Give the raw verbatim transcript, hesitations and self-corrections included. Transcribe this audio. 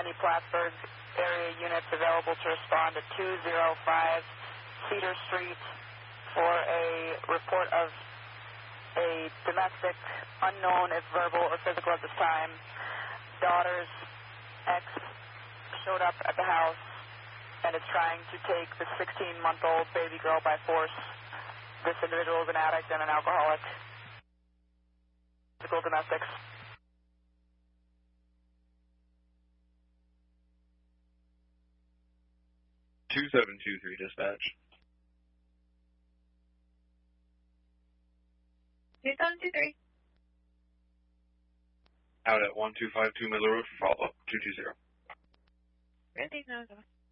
any Plattsburgh area units available to respond to two oh five Cedar Street for a report of a domestic, unknown if verbal or physical at this time. Daughter's ex showed up at the house and is trying to take the sixteen-month-old baby girl by force. This individual is an addict and an alcoholic. Physical domestics. two seven two three dispatch. two seven two three. Out at one two five two Miller Road for follow-up, two two zero. Randy, no, no.